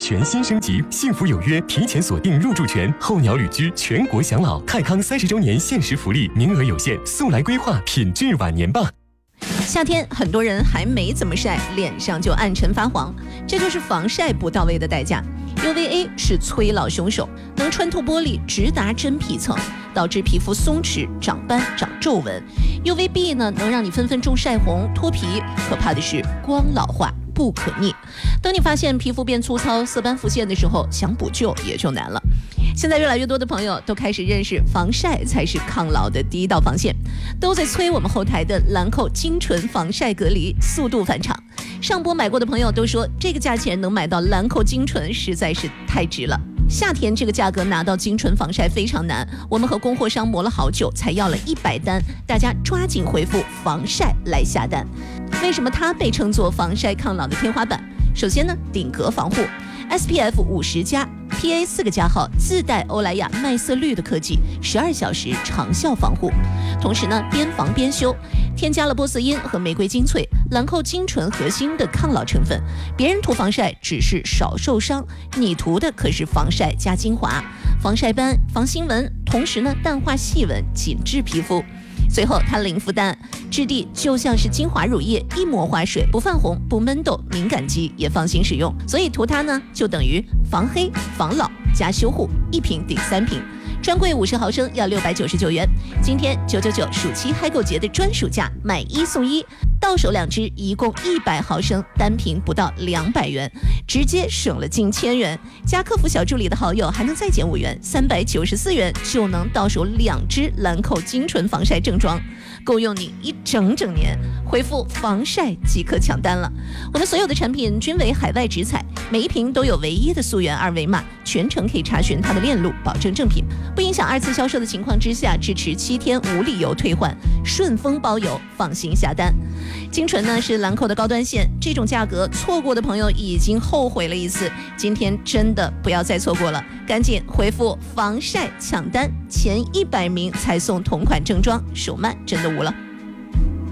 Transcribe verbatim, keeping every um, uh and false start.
全新升级，幸福有约提前锁定入住权，候鸟旅居全国享老。泰康三十周年限时福利，名额有限，速来规划品质晚年吧。 夏天很多人还没怎么晒，脸上就暗沉发黄，这就是防晒不到位的代价。U V A 是催老凶手，能穿透玻璃，直达真皮层，导致皮肤松弛、长斑、长皱纹。U V B 呢，能让你分分钟晒红、脱皮，可怕的是光老化不可逆。当你发现皮肤变粗糙、色斑浮现的时候，想补救也就难了。现在越来越多的朋友都开始认识防晒才是抗老的第一道防线，都在催我们后台的兰蔻精纯防晒隔离速度返场。上播买过的朋友都说，这个价钱能买到兰蔻精纯实在是太值了。夏天这个价格拿到精纯防晒非常难，我们和供货商磨了好久才要了一百单，大家抓紧回复防晒来下单。为什么它被称作防晒抗老的天花板？首先呢，顶格防护 S P F 五十加P A 四个加号，自带欧莱雅麦色绿的科技，十二小时长效防护。同时呢，边防边修，添加了波色因和玫瑰精粹、兰蔻精纯核心的抗老成分。别人涂防晒只是少受伤，你涂的可是防晒加精华，防晒斑、防新纹，同时呢，淡化细纹，紧致皮肤。最后它零负担，质地就像是精华乳液，一抹化水，不泛红，不闷痘，敏感肌也放心使用。所以涂它呢，就等于防黑、防老加修护，一瓶顶三瓶。专柜五十毫升要六百九十九元，今天九九九暑期嗨购节的专属价，买一送一，到手两支，一共一百毫升，单瓶不到两百元，直接省了近千元。加客服小助理的好友还能再减五元，三百九十四元就能到手两支兰蔻精纯防晒正装，够用你一整整年。回复防晒即可抢单了。我们所有的产品均为海外直采，每一瓶都有唯一的溯源二维码，全程可以查询它的链路，保证正品，不影响二次销售的情况之下，支持七天无理由退换，顺丰包邮，放心下单。精纯呢是兰蔻的高端线，这种价格错过的朋友已经后悔了一次，今天真的不要再错过了，赶紧回复防晒抢单，前一百名才送同款正装，手慢真的无了。